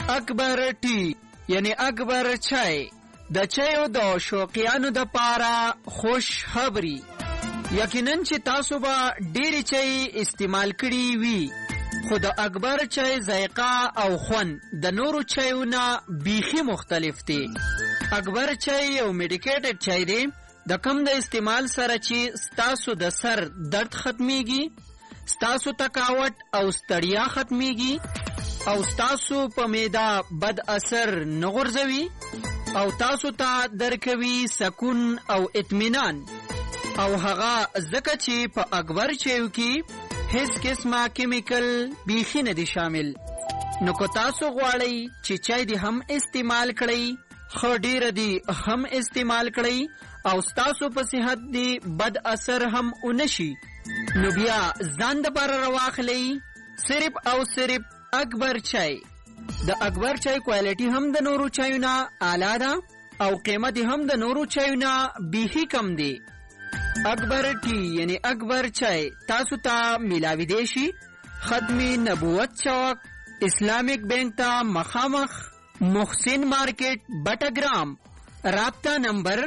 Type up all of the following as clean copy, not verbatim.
اکبر ټی یعنی اکبر چای د چایو د شوقیانو د پاره خوش خبری. یقیناً چې تاسو به ډېری چای استعمال کړي وي، خو د اکبر چای ذایقه او خوند د نورو چایو نه بیخي مختلف دی. اکبر چای یو میډیکیټډ چای دی د کم د استعمال سره چې ستاسو د سر درد ختمیږي، ستاسو تکاوت او ستړیا ختمیږي او ستاسو په معده بد اثر نه غورځوي او تاسو ته درکوي سکون او اطمینان. او هغه ځکه چې په اکبر چایو کې هیڅ قسمه کیمیکل بیخي نه دي شامل. نو که تاسو غواړئ چې چای دې هم استعمال کړئ، خو ډیره دې هم استعمال کړئ او ستاسو په صحت دې بد اثر هم ونشي، نو بیا ځان دپاره راواخلئ صرف او صرف اکبر چای. د اکبر چای کوالټي هم د نورو چایو نه اعلی ده او قیمت هم د نورو چایو نه بیخي کم دی. اکبر ټی یعنی اکبر چای تاسو ته ملاوی دی شي ختمی نبوت چوک، اسلامک بینک ته مخامخ، محسن مارکیٹ بٹاگرام. رابطہ نمبر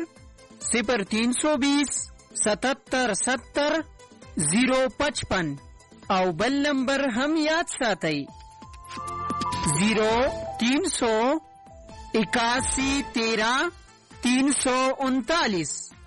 0320 7770 055 او بل نمبر هم یاد ساتئ 0381 13 339.